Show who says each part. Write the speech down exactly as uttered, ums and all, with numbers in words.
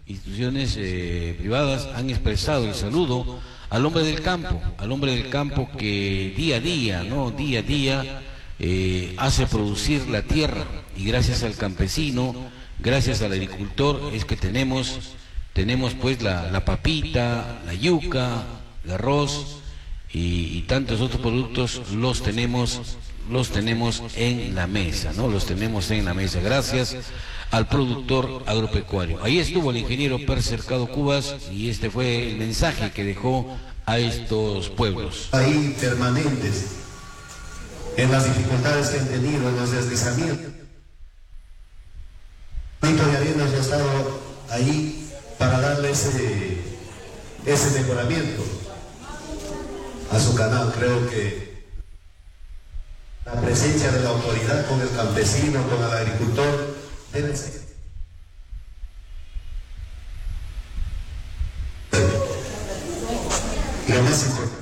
Speaker 1: instituciones eh, privadas han expresado el saludo al hombre del campo, al hombre del campo que día a día, ¿no? Día a día eh, hace producir la tierra, y gracias al campesino, gracias al agricultor, es que tenemos, tenemos pues la, la papita, la yuca, el arroz y, y tantos otros productos los tenemos, los tenemos en la mesa, ¿no? Los tenemos en la mesa, gracias al productor agropecuario. Ahí estuvo el ingeniero Per Cercado Cubas y este fue el mensaje que dejó a estos pueblos.
Speaker 2: Ahí permanentes, en las dificultades que han tenido, en los deslizamientos. Tito de Arenas ha estado ahí para darle ese, ese mejoramiento a su canal. Creo que la presencia de la autoridad con el campesino, con el agricultor, debe ser. Lo más importante.